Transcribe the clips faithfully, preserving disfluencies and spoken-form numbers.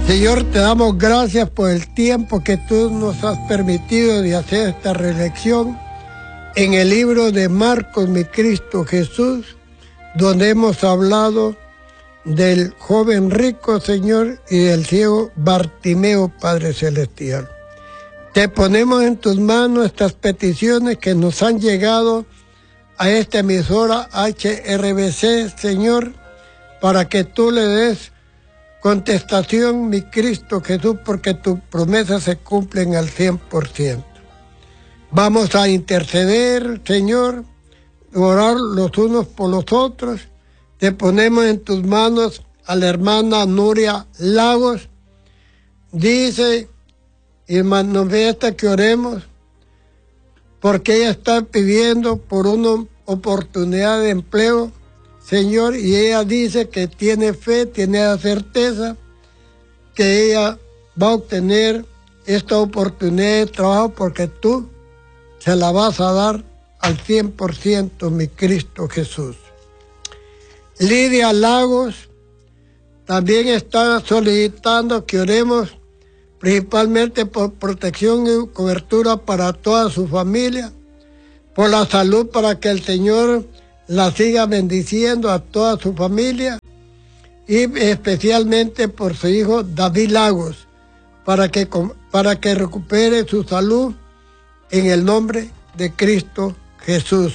Señor, te damos gracias por el tiempo que tú nos has permitido de hacer esta reflexión en el libro de Marcos, mi Cristo Jesús, donde hemos hablado del joven rico, Señor, y del ciego Bartimeo, Padre Celestial. Te ponemos en tus manos estas peticiones que nos han llegado a esta emisora H R B C, Señor, para que tú le des contestación, mi Cristo Jesús, porque tus promesas se cumplen al cien por ciento. Vamos a interceder, Señor, orar los unos por los otros. Te ponemos en tus manos a la hermana Nuria Lagos. Dice y manifiesta que oremos porque ella está pidiendo por una oportunidad de empleo, Señor, y ella dice que tiene fe, tiene la certeza que ella va a obtener esta oportunidad de trabajo porque tú se la vas a dar al cien por ciento, mi Cristo Jesús. Lidia Lagos también está solicitando que oremos principalmente por protección y cobertura para toda su familia, por la salud para que el Señor la siga bendiciendo a toda su familia y especialmente por su hijo David Lagos, para que, para que recupere su salud en el nombre de Cristo Jesús.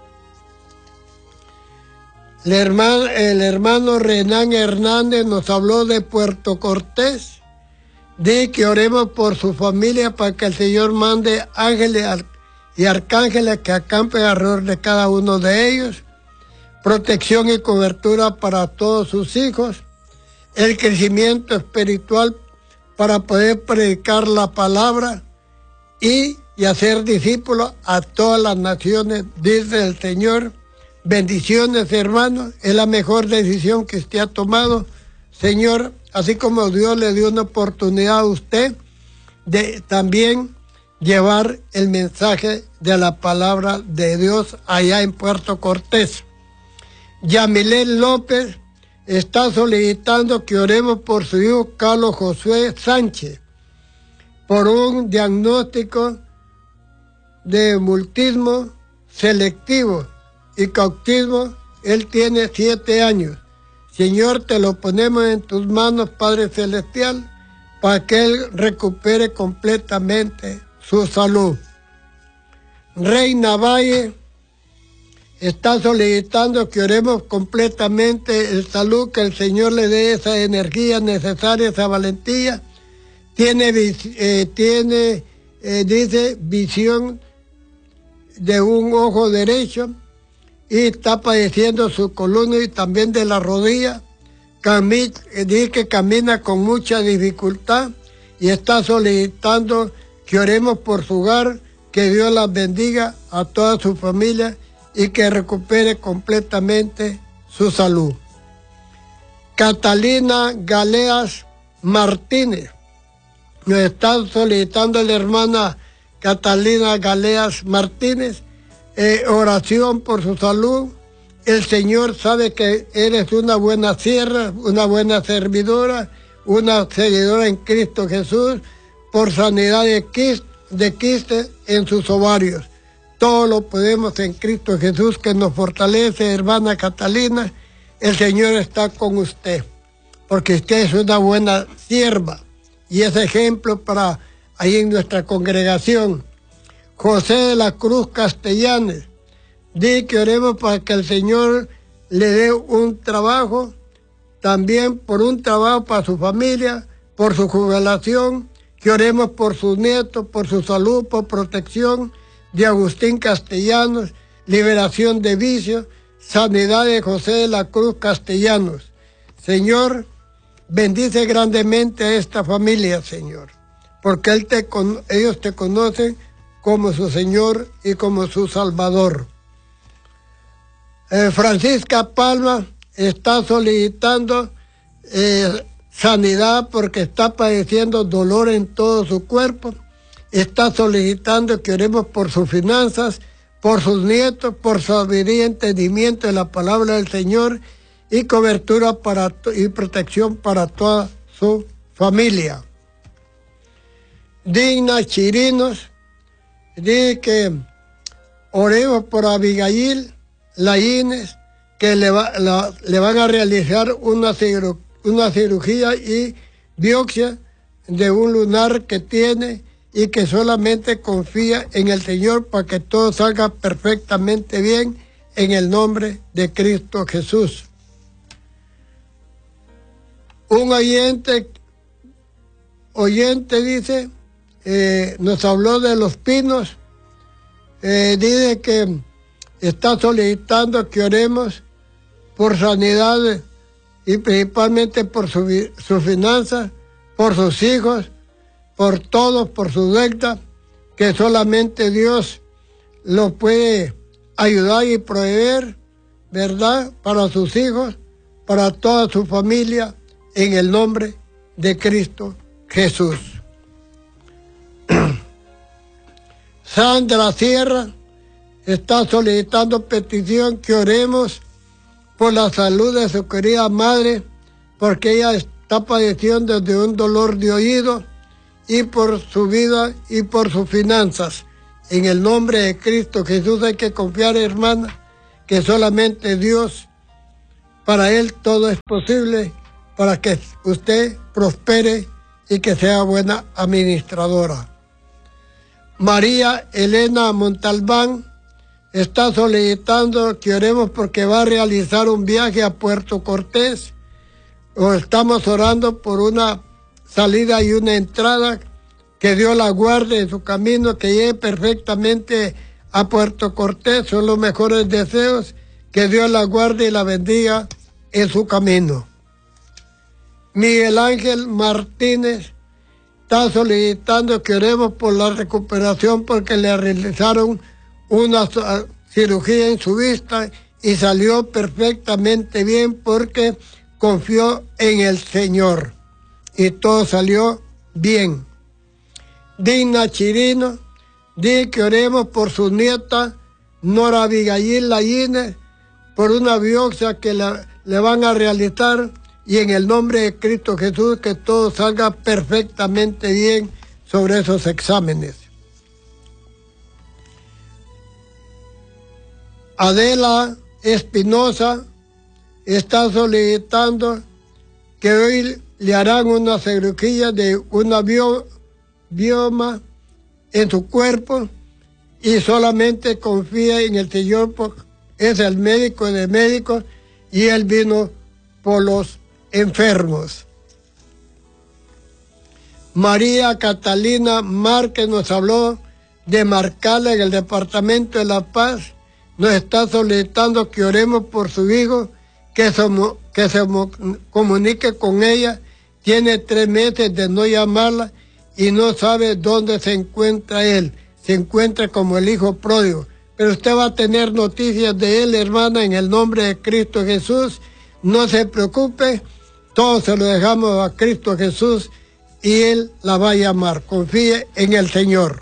El hermano, el hermano Renan Hernández nos habló de Puerto Cortés, de que oremos por su familia para que el Señor mande ángeles y arcángeles que acampen alrededor de cada uno de ellos, protección y cobertura para todos sus hijos, el crecimiento espiritual para poder predicar la palabra y, y hacer discípulos a todas las naciones, dice el Señor. Bendiciones, hermanos, es la mejor decisión que usted ha tomado, Señor, así como Dios le dio una oportunidad a usted de también llevar el mensaje de la palabra de Dios allá en Puerto Cortés. Yamilén López está solicitando que oremos por su hijo Carlos Josué Sánchez, por un diagnóstico de mutismo selectivo y cautismo. Él tiene siete años. Señor, te lo ponemos en tus manos, Padre Celestial, para que él recupere completamente su salud. Reina Valle está solicitando que oremos completamente el salud, que el Señor le dé esa energía necesaria, esa valentía. Tiene, eh, tiene eh, dice, visión de un ojo derecho y está padeciendo su columna y también de la rodilla. Cami, eh, dice que camina con mucha dificultad y está solicitando que oremos por su hogar, que Dios las bendiga a toda su familia y que recupere completamente su salud. Catalina Galeas Martínez nos está solicitando la hermana Catalina Galeas Martínez eh, oración por su salud. El Señor sabe que eres una buena sierva, una buena servidora, una seguidora en Cristo Jesús, por sanidad de quiste, de quiste en sus ovarios. Todo lo podemos en Cristo Jesús que nos fortalece, hermana Catalina. El Señor está con usted, porque usted es una buena sierva y es ejemplo para ahí en nuestra congregación. José de la Cruz Castellanes, di que oremos para que el Señor le dé un trabajo, también por un trabajo para su familia, por su jubilación, que oremos por sus nietos, por su salud, por protección de Agustín Castellanos, liberación de vicios, sanidad de José de la Cruz Castellanos. Señor, bendice grandemente a esta familia, Señor, porque él te, ellos te conocen como su Señor y como su Salvador. Eh, Francisca Palma está solicitando eh, sanidad porque está padeciendo dolor en todo su cuerpo. Está solicitando que oremos por sus finanzas, por sus nietos, por sabiduría y entendimiento de la palabra del Señor y cobertura para y protección para toda su familia. Digna Chirinos dice que oremos por Abigail Laínez, que le, va, la, le van a realizar una, ciru, una cirugía y biopsia de un lunar que tiene y que solamente confía en el Señor para que todo salga perfectamente bien en el nombre de Cristo Jesús. Un oyente, oyente dice, eh, nos habló de Los Pinos, eh, dice que está solicitando que oremos por sanidad y principalmente por su, sus finanzas, por sus hijos, por todos, por su deuda, que solamente Dios lo puede ayudar y proveer, ¿verdad?, para sus hijos, para toda su familia, en el nombre de Cristo Jesús. Sandra Sierra está solicitando petición que oremos por la salud de su querida madre, porque ella está padeciendo de un dolor de oído, y por su vida y por sus finanzas. En el nombre de Cristo Jesús hay que confiar, hermana, que solamente Dios, para Él todo es posible, para que usted prospere y que sea buena administradora. María Elena Montalbán está solicitando que oremos porque va a realizar un viaje a Puerto Cortés, o estamos orando por una salida y una entrada, que Dios la guarde en su camino, que llegue perfectamente a Puerto Cortés. Son los mejores deseos, que Dios la guarde y la bendiga en su camino. Miguel Ángel Martínez está solicitando que oremos por la recuperación porque le realizaron una cirugía en su vista y salió perfectamente bien porque confió en el Señor y todo salió bien. Digna Chirino dice que oremos por su nieta Nora Abigail Laínez, por una biopsia que la, le van a realizar, y en el nombre de Cristo Jesús que todo salga perfectamente bien sobre esos exámenes. Adela Espinosa está solicitando que hoy le harán una cirugía de una bio, bioma en su cuerpo y solamente confía en el Señor, porque es el médico de médicos y Él vino por los enfermos. María Catalina Márquez nos habló de Marcala en el departamento de La Paz. Nos está solicitando que oremos por su hijo, que se, que se comunique con ella. Tiene tres meses de no llamarla y no sabe dónde se encuentra él. Se encuentra como el hijo pródigo. Pero usted va a tener noticias de él, hermana, en el nombre de Cristo Jesús. No se preocupe, todo se lo dejamos a Cristo Jesús y Él la va a llamar. Confíe en el Señor.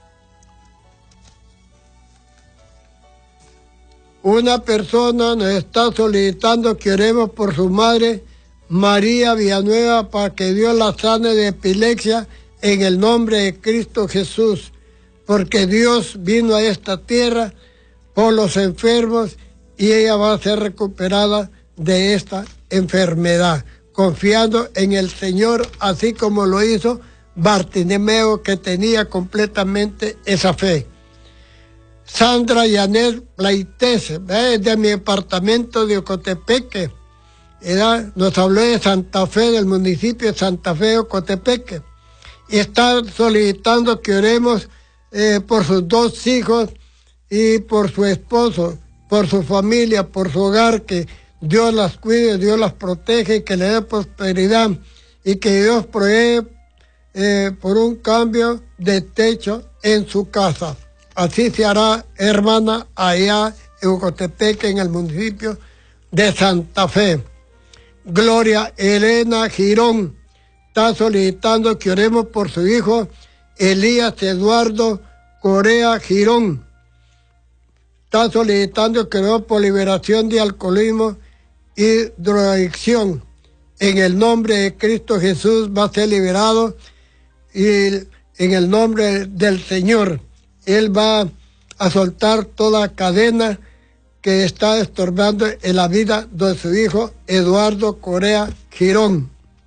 Una persona nos está solicitando que oremos por su madre, María Villanueva, para que Dios la sane de epilepsia en el nombre de Cristo Jesús, porque Dios vino a esta tierra por los enfermos y ella va a ser recuperada de esta enfermedad, confiando en el Señor, así como lo hizo Bartimeo, que tenía completamente esa fe. Sandra Yanet Plaitese, de mi departamento de Ocotepeque, ¿verdad? Nos habló de Santa Fe, del municipio de Santa Fe, Ocotepeque, y está solicitando que oremos eh, por sus dos hijos y por su esposo, por su familia, por su hogar, que Dios las cuide, Dios las protege y que le dé prosperidad y que Dios provee eh, por un cambio de techo en su casa. Así se hará, hermana, allá en Ocotepeque, en el municipio de Santa Fe. Gloria Elena Girón está solicitando que oremos por su hijo Elías Eduardo Correa Girón. Está solicitando que oremos por liberación de alcoholismo y drogadicción en el nombre de Cristo Jesús va a ser liberado y en el nombre del Señor Él va a soltar toda cadena que está estorbando en la vida de su hijo Eduardo Correa Girón.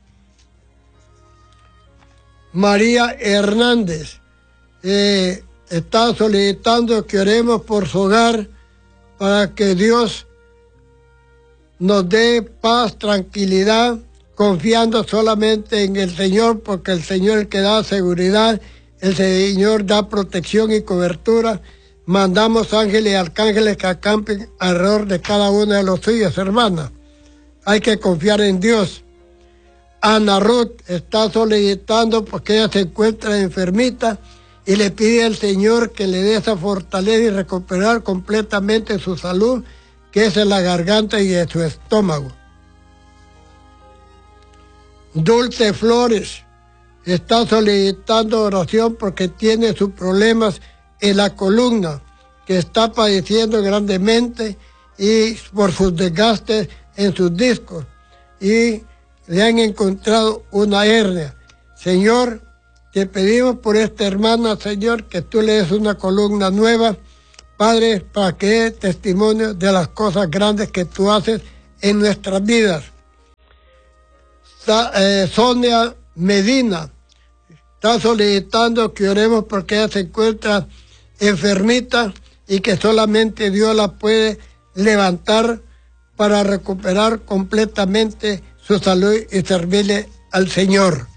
María Hernández eh, está solicitando que oremos por su hogar para que Dios nos dé paz, tranquilidad, confiando solamente en el Señor, porque el Señor es el que da seguridad, el Señor da protección y cobertura. Mandamos ángeles y arcángeles que acampen alrededor de cada uno de los suyos, hermanas. Hay que confiar en Dios. Ana Ruth está solicitando porque ella se encuentra enfermita y le pide al Señor que le dé esa fortaleza y recuperar completamente su salud, que es en la garganta y en su estómago. Dulce Flores está solicitando oración porque tiene sus problemas en la columna, que está padeciendo grandemente y por sus desgastes en sus discos, y le han encontrado una hernia. Señor, te pedimos por esta hermana, Señor, que tú le des una columna nueva, Padre, para que dé testimonio de las cosas grandes que tú haces en nuestras vidas. Sa eh, Sonia Medina está solicitando que oremos porque ella se encuentra enfermita y que solamente Dios la puede levantar para recuperar completamente su salud y servirle al Señor.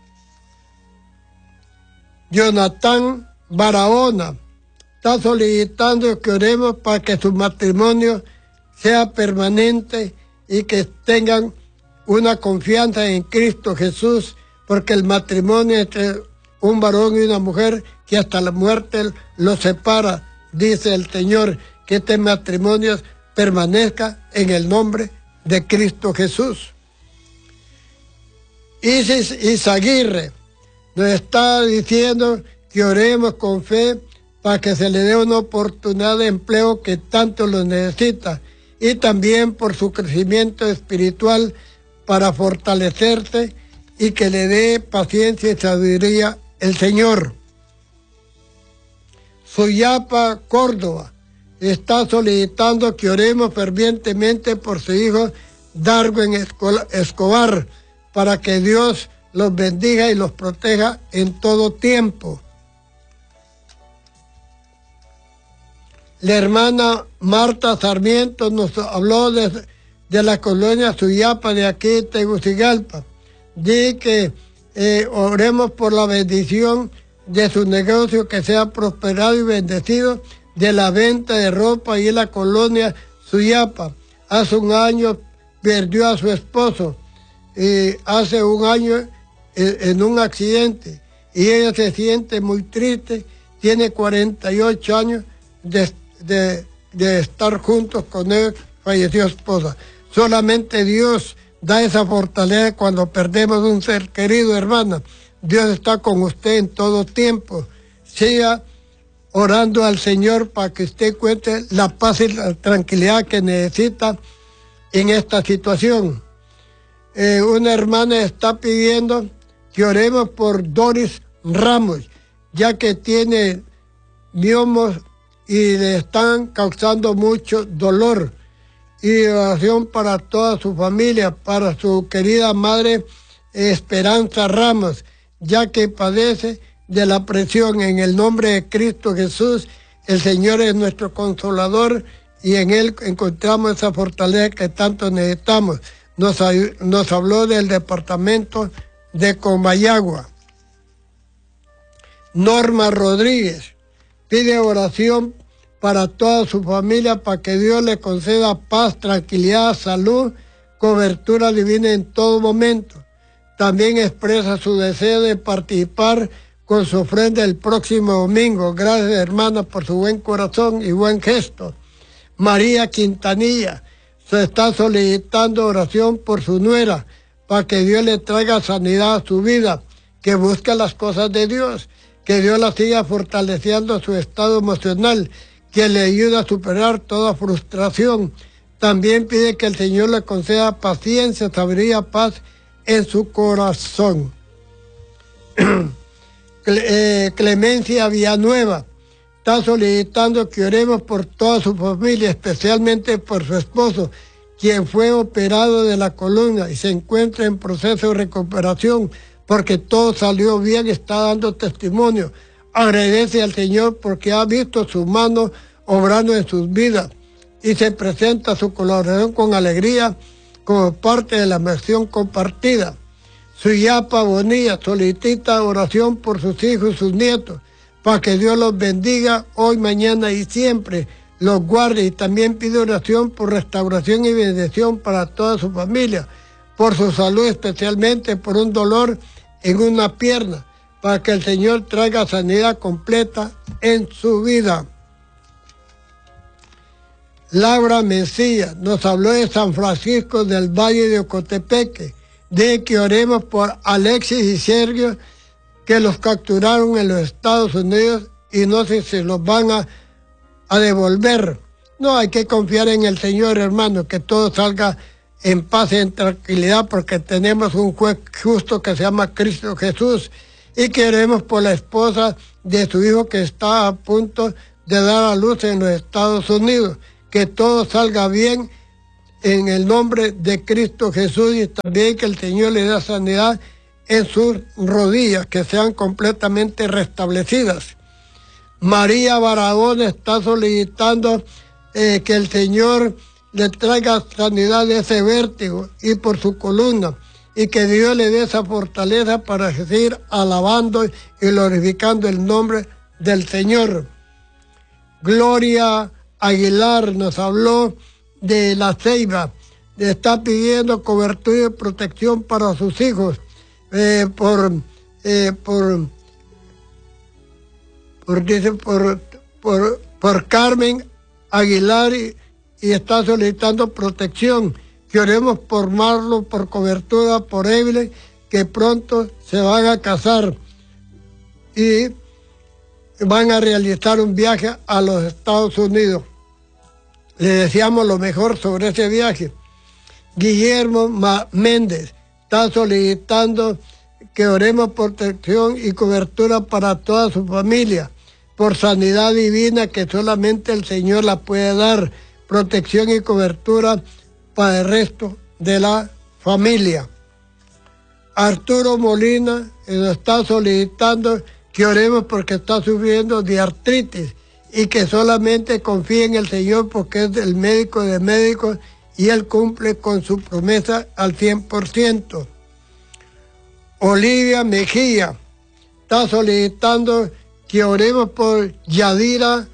Jonathan Barahona está solicitando que oremos para que su matrimonio sea permanente y que tengan una confianza en Cristo Jesús, porque el matrimonio entre un varón y una mujer, que hasta la muerte los separa, dice el Señor, que este matrimonio permanezca en el nombre de Cristo Jesús. Isis Izaguirre nos está diciendo que oremos con fe para que se le dé una oportunidad de empleo que tanto lo necesita, y también por su crecimiento espiritual para fortalecerse y que le dé paciencia y sabiduría el Señor. Suyapa Córdoba está solicitando que oremos fervientemente por su hijo Darwin Escobar, para que Dios los bendiga y los proteja en todo tiempo. La hermana Marta Sarmiento nos habló de, de la colonia Suyapa de aquí, Tegucigalpa. Dice que eh, oremos por la bendición de su negocio, que sea prosperado y bendecido, de la venta de ropa y en la colonia Suyapa. Hace un año perdió a su esposo, y hace un año en, en un accidente, y ella se siente muy triste. Tiene cuarenta y ocho años de, de, de estar juntos con él, falleció esposa. Solamente Dios da esa fortaleza cuando perdemos un ser querido, hermana. Dios está con usted en todo tiempo. Siga orando al Señor para que usted encuentre la paz y la tranquilidad que necesita en esta situación. Eh, una hermana está pidiendo que oremos por Doris Ramos, ya que tiene miomos y le están causando mucho dolor. Y oración para toda su familia, para su querida madre Esperanza Ramos, ya que padece de la presión. En el nombre de Cristo Jesús, el Señor es nuestro consolador y en Él encontramos esa fortaleza que tanto necesitamos. Nos, nos habló del departamento de Comayagua. Norma Rodríguez pide oración para toda su familia, para que Dios le conceda paz, tranquilidad, salud, cobertura divina en todo momento. También expresa su deseo de participar con su ofrenda el próximo domingo. Gracias, hermana, por su buen corazón y buen gesto. María Quintanilla se está solicitando oración por su nuera, para que Dios le traiga sanidad a su vida, que busque las cosas de Dios, que Dios la siga fortaleciendo su estado emocional, que le ayude a superar toda frustración. También pide que el Señor le conceda paciencia, sabiduría, paz en su corazón. Clemencia Villanueva está solicitando que oremos por toda su familia, especialmente por su esposo, quien fue operado de la columna y se encuentra en proceso de recuperación, porque todo salió bien, está dando testimonio. Agradece al Señor porque ha visto su mano obrando en sus vidas y se presenta su colaboración con alegría como parte de la misión compartida. Suyapa Bonilla solicita oración por sus hijos y sus nietos, para que Dios los bendiga hoy, mañana y siempre, los guarde, y también pide oración por restauración y bendición para toda su familia, por su salud, especialmente por un dolor en una pierna, para que el Señor traiga sanidad completa en su vida. Laura Mesías nos habló de San Francisco del Valle de Ocotepeque, de que oremos por Alexis y Sergio, que los capturaron en los Estados Unidos y no sé si se los van a, a devolver. No, hay que confiar en el Señor, hermano, que todo salga en paz y en tranquilidad, porque tenemos un juez justo que se llama Cristo Jesús, y queremos por la esposa de su hijo que está a punto de dar a luz en los Estados Unidos, que todo salga bien en el nombre de Cristo Jesús, y también que el Señor le dé sanidad en sus rodillas, que sean completamente restablecidas. María Barahona está solicitando eh, que el Señor le traiga sanidad de ese vértigo y por su columna, y que Dios le dé esa fortaleza para seguir alabando y glorificando el nombre del Señor. Gloria Aguilar nos habló de La Ceiba, está pidiendo cobertura y protección para sus hijos, eh, por, eh, por, por, dice, por, por, por Carmen Aguilar, y, y está solicitando protección, que oremos por Marlo, por cobertura, por Evelyn, que pronto se van a casar y van a realizar un viaje a los Estados Unidos. Le deseamos lo mejor sobre ese viaje. Guillermo Méndez está solicitando que oremos por protección y cobertura para toda su familia, por sanidad divina que solamente el Señor la puede dar, protección y cobertura para el resto de la familia. Arturo Molina nos está solicitando que oremos porque está sufriendo de artritis y que solamente confíe en el Señor, porque es el médico de médicos y Él cumple con su promesa al cien por ciento. Olivia Mejía está solicitando que oremos por Yadira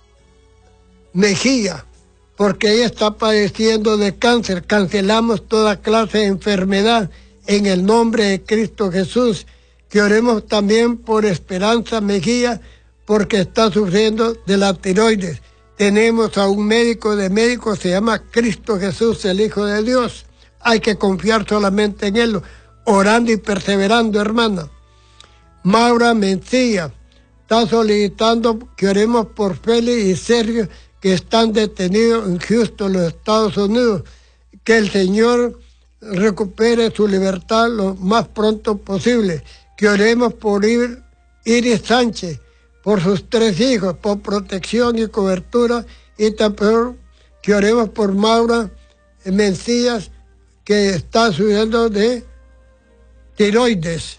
Mejía, porque ella está padeciendo de cáncer. Cancelamos toda clase de enfermedad en el nombre de Cristo Jesús. Que oremos también por Esperanza Mejía, porque está sufriendo de la tiroides. Tenemos a un médico de médicos, se llama Cristo Jesús, el Hijo de Dios. Hay que confiar solamente en Él, orando y perseverando, hermana. Maura Mencía está solicitando que oremos por Félix y Sergio, que están detenidos en Houston, los Estados Unidos. Que el Señor recupere su libertad lo más pronto posible. Que oremos por Iris Sánchez, por sus tres hijos, por protección y cobertura, y también que oremos por Maura Mencías, que está sufriendo de tiroides.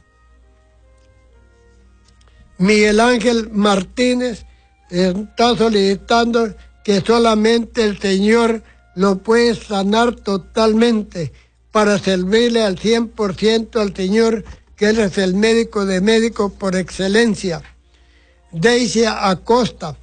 Miguel Ángel Martínez está solicitando que solamente el Señor lo puede sanar totalmente para servirle al cien por ciento al Señor, que Él es el médico de médicos por excelencia. Daisy Acosta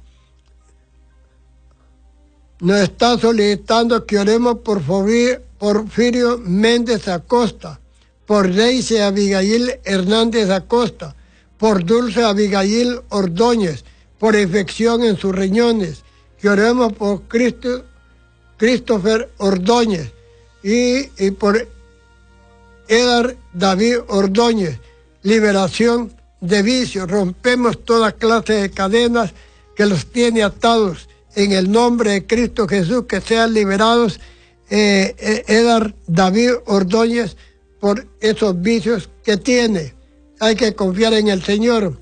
nos está solicitando que oremos por Porfirio Méndez Acosta, por Daisy Abigail Hernández Acosta, por Dulce Abigail Ordóñez, por infección en sus riñones. Que oremos por Cristo, Christopher Ordóñez y, y por Edar David Ordóñez, liberación de vicio. Rompemos toda clase de cadenas que los tiene atados en el nombre de Cristo Jesús, que sean liberados. eh, Edar David Ordóñez, por esos vicios que tiene. Hay que confiar en el Señor.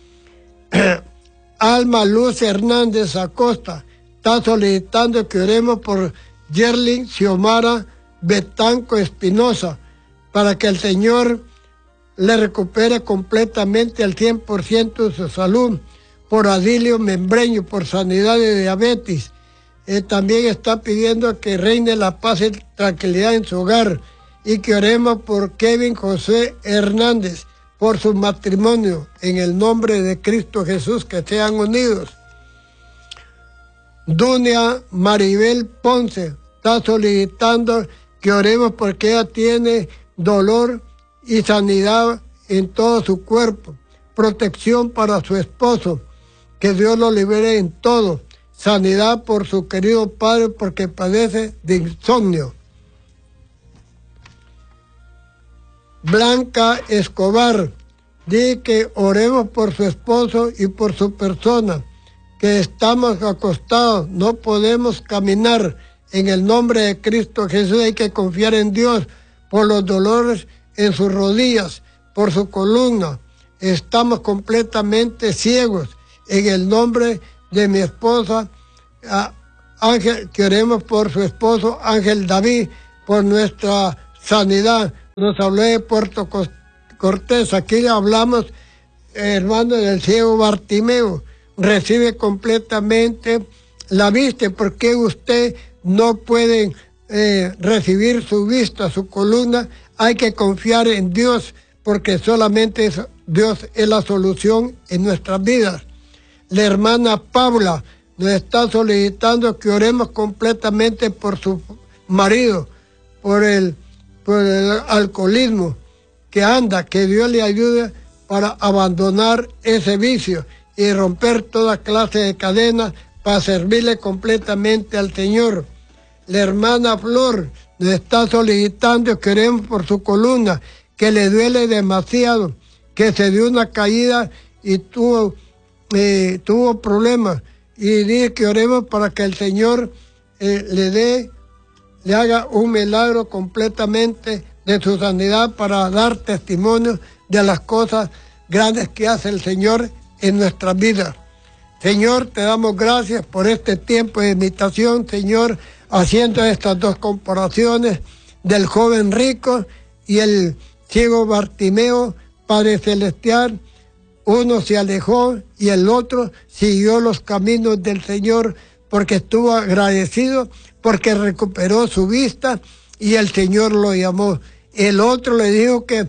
Alma Luz Hernández Acosta está solicitando que oremos por Yerlin Xiomara Betanco Espinosa para que el Señor le recupere completamente al cien por ciento de su salud, por Adilio Membreño, por sanidad de diabetes. Eh, también está pidiendo que reine la paz y tranquilidad en su hogar y que oremos por Kevin José Hernández, por su matrimonio, en el nombre de Cristo Jesús, que sean unidos. Dunia Maribel Ponce está solicitando que oremos porque ella tiene dolor y sanidad en todo su cuerpo, protección para su esposo, que Dios lo libere en todo, sanidad por su querido padre porque padece de insomnio. Blanca Escobar dice que oremos por su esposo y por su persona, que estamos acostados, no podemos caminar. En el nombre de Cristo Jesús hay que confiar en Dios por los dolores en sus rodillas, por su columna. Estamos completamente ciegos. En el nombre de mi esposa, Ángel, que oremos por su esposo Ángel David, por nuestra sanidad. Nos habló de Puerto Cortés, aquí le hablamos, hermano, del ciego Bartimeo. Recibe completamente la vista, porque usted no puede eh, recibir su vista, su columna. Hay que confiar en Dios, porque solamente es, Dios es la solución en nuestras vidas. La hermana Paula nos está solicitando que oremos completamente por su marido, por el, por el alcoholismo que anda, que Dios le ayude para abandonar ese vicio y romper toda clase de cadenas para servirle completamente al Señor. La hermana Flor nos está solicitando que oremos por su columna, que le duele demasiado, que se dio una caída y tuvo, eh, tuvo problemas. Y dice que oremos para que el Señor eh, le dé, le haga un milagro completamente de su sanidad para dar testimonio de las cosas grandes que hace el Señor en nuestras vidas. Señor, te damos gracias por este tiempo de imitación, Señor, haciendo estas dos comparaciones del joven rico y el ciego Bartimeo, Padre Celestial. Uno se alejó y el otro siguió los caminos del Señor porque estuvo agradecido, porque recuperó su vista y el Señor lo llamó. El otro le dijo que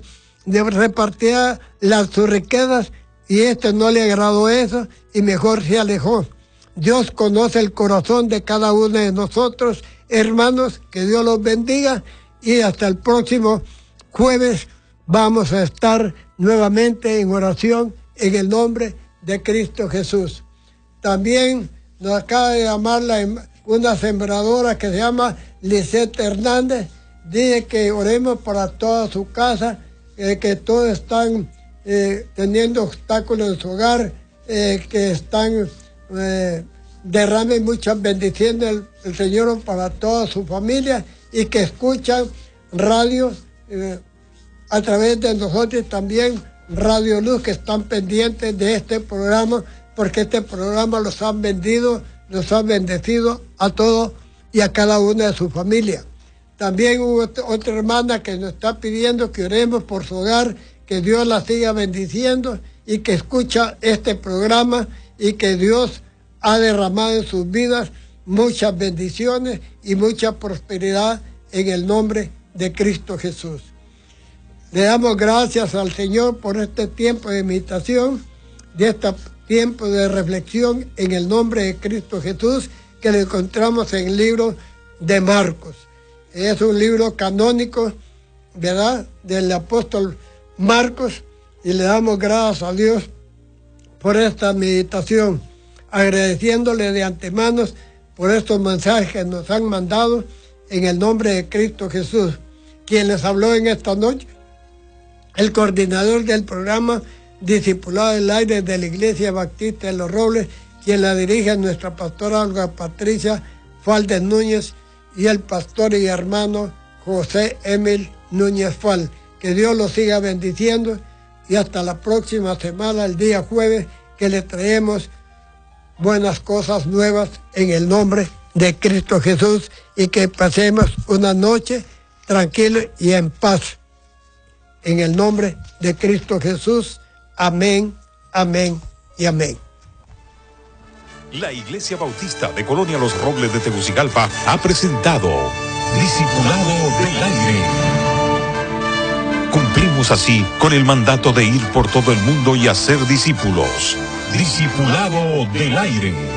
repartía las sus riquezas y este no le agradó eso y mejor se alejó. Dios conoce el corazón de cada uno de nosotros, hermanos, que Dios los bendiga y hasta el próximo jueves vamos a estar nuevamente en oración en el nombre de Cristo Jesús. También nos acaba de llamar la, una sembradora que se llama Lisette Hernández. Dice que oremos para toda su casa, eh, que todos están eh, teniendo obstáculos en su hogar, eh, que están, eh, derramen muchas bendiciones del, del Señor para toda su familia y que escuchan radio eh, a través de nosotros también, Radio Luz, que están pendientes de este programa, porque este programa los han vendido, los han bendecido a todos y a cada una de su familia. También hubo otra hermana que nos está pidiendo que oremos por su hogar, que Dios la siga bendiciendo y que escucha este programa y que Dios ha derramado en sus vidas muchas bendiciones y mucha prosperidad en el nombre de Cristo Jesús. Le damos gracias al Señor por este tiempo de meditación, de este tiempo de reflexión en el nombre de Cristo Jesús, que lo encontramos en el libro de Marcos. Es un libro canónico, ¿verdad?, del apóstol Marcos, y le damos gracias a Dios por esta meditación, agradeciéndole de antemano por estos mensajes que nos han mandado en el nombre de Cristo Jesús. Quien les habló en esta noche, el coordinador del programa Discipulado del Aire de la Iglesia Bautista de Los Robles, quien la dirige nuestra pastora Olga Patricia Faldes Núñez y el pastor y hermano José Emil Núñez Fal. Que Dios los siga bendiciendo y hasta la próxima semana, el día jueves, que le traemos buenas cosas nuevas en el nombre de Cristo Jesús y que pasemos una noche tranquila y en paz. En el nombre de Cristo Jesús. Amén, amén y amén. La Iglesia Bautista de Colonia Los Robles de Tegucigalpa ha presentado Discipulado del Aire. Cumplimos así con el mandato de ir por todo el mundo y hacer discípulos. Discipulado del Aire.